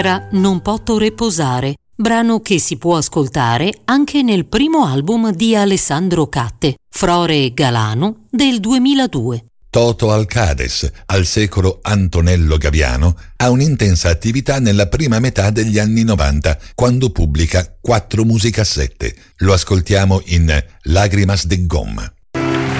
era Non poto reposare, brano che si può ascoltare anche nel primo album di Alessandro Catte, Frore e Galano, del 2002. Toto Alcades, al secolo Antonello Gaviano, ha un'intensa attività nella prima metà degli anni 90, quando pubblica 4 musicassette. Lo ascoltiamo in Lágrimas de Goma.